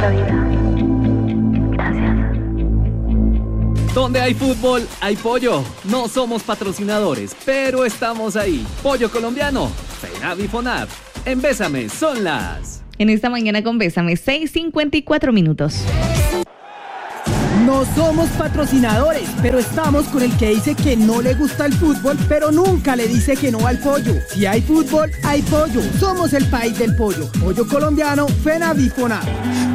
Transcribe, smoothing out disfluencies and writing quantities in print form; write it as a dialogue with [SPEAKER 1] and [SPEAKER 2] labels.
[SPEAKER 1] La vida. Gracias.
[SPEAKER 2] Donde hay fútbol, hay pollo. No somos patrocinadores, pero estamos ahí. Pollo colombiano, FENAV y FONAV. En Bésame son las...
[SPEAKER 3] En esta mañana con Bésame, 6:54 minutos.
[SPEAKER 4] No somos patrocinadores, pero estamos con el que dice que no le gusta el fútbol, pero nunca le dice que no al pollo. Si hay fútbol, hay pollo. Somos el país del pollo. Pollo colombiano, FENAV y FONAV.